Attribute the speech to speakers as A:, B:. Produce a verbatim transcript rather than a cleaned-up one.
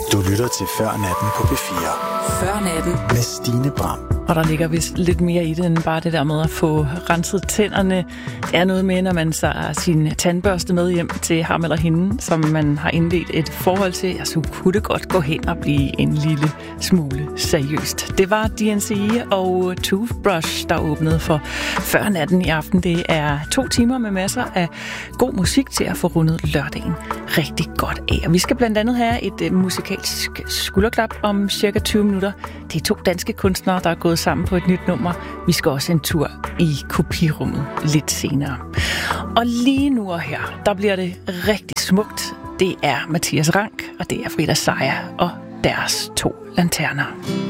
A: Du lytter til Før Natten på P fire.
B: Før Natten
A: med Stine Bram.
C: Og der ligger vist lidt mere i det, end bare det der med at få renset tænderne. Det er noget med, når man så har sin tandbørste med hjem til ham eller hende, som man har indledt et forhold til, og så kunne det godt gå hen og blive en lille smule seriøst. Det var D N C og Toothbrush, der åbnede for Før Natten i aften. Det er to timer med masser af god musik til at få rundet lørdagen rigtig godt af. Og vi skal blandt andet have et musikalsk skulderklap om cirka tyve minutter. Det er to danske kunstnere, der er gået sammen på et nyt nummer. Vi skal også en tur i kopirummet lidt senere. Og lige nu og her, der bliver det rigtig smukt. Det er Mathias Rank, og det er Frida Sejer og deres to lanterner.